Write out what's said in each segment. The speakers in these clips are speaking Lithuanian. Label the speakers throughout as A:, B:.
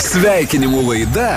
A: Sveikinimų laida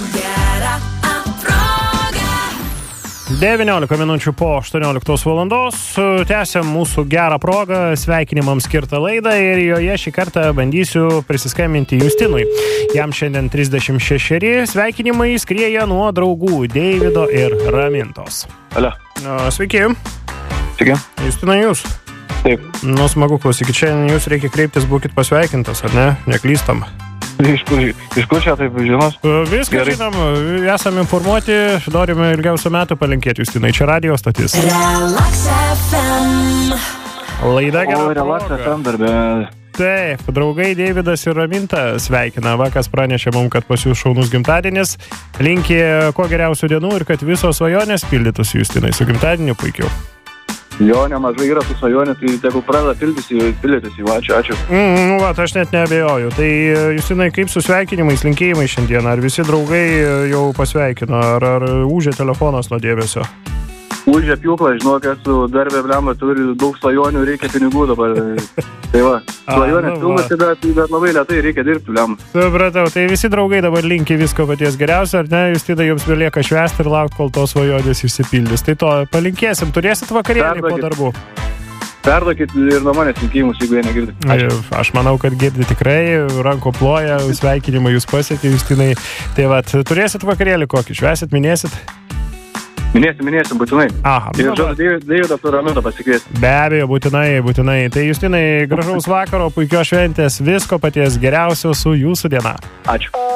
B: 19 minučių po 18 valandos. Tęsiam mūsų gerą progą sveikinimams skirtą laidą ir joje šį kartą bandysiu prisiskambinti Justinui. Jam šiandien 36. Sveikinimai skrieja nuo draugų Deivido ir Ramintos.
C: Alio.
B: Sveiki.
C: Sveiki.
B: Justinai, jūs?
C: Taip.
B: Nu, smagu klausykit, šiandien jūs reikia kreiptis, būkit pasveikintas, ar ne? Neklystam.
C: Iš kur čia taip žinos?
B: Viską
C: Gerai.
B: žinom, esame informuoti, norime ilgiausių metų palinkėti Justinai. Čia radio stotis.
D: Relax FM.
B: Laida gera
C: Relax
B: proga.
C: FM darbė.
B: Taip, draugai Deividas ir Raminta sveikina. Vakas pranešė mums, kad pas jūs šaunus gimtadienis. Linki kuo geriausių dienų ir kad visos svajonės pildytųsi Justinai. Su gimtadieniu puikiau.
C: Jo, nemažai yra su svajonė, tai tegu pradeda pildytis į ačiū.
B: Va, aš net neabejoju. Tai Justinai, kaip su sveikinimais, linkėjimai šiandien? Ar visi draugai jau pasveikino? Ar užė telefonas nuo dėmesio?
C: Užė pjūklą, žinok, esu darbė blemba, turi daug svajonių, reikia pinigų dabar. Tai va, svajonės pilnasi, bet labai lėtai reikia dirbti, blemba.
B: Supratau, tai visi draugai dabar linki visko paties geriausio, ar ne? Justinai, jums belieka švęsti ir laukti, kol tos svajonės išsipildys. Tai to palinkėsim. Turėsit vakarėlį po darbų?
C: Perduokit ir nuo manęs linkimus, jeigu jie negirdi.
B: Aš manau, kad girdi tikrai, ranko ploja, sveikinimai jūs pasiekė, Justinai. Tai va, turėsit vakarėlį kokį, švęsit, minėsit?
C: Minėsim, būtinai.
B: Aha.
C: Ir Deividas ir Raminta pasikviesti.
B: Be abejo, būtinai. Tai Justinai, gražaus vakaro, puikios šventės, visko paties geriausio su jūsų diena.
C: Ačiū.